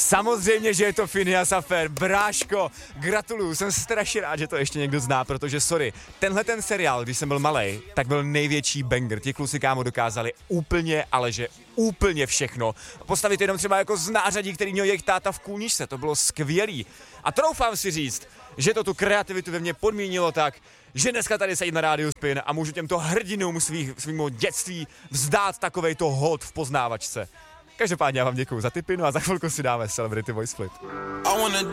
Samozřejmě, že je to Phineas a Ferb. Bráško, gratuluju, jsem strašně rád, že to ještě někdo zná, protože sorry, tenhle ten seriál, když jsem byl malej, tak byl největší banger. Ti kluci, kámo, dokázali úplně, ale že úplně všechno. Postavit jenom třeba jako z nářadí, který měl jejich táta v kůlničce, to bylo skvělý. A troufám si říct, že to tu kreativitu ve mně podmínilo tak, že dneska tady sedím na Rádiu Spin a můžu těmto hrdinům svýmu dětství vzdát takovejto hod v poznávačce. Každopádně já vám děkuju za tipy, no a za chvilku si dáme Celebrity Voice Flip.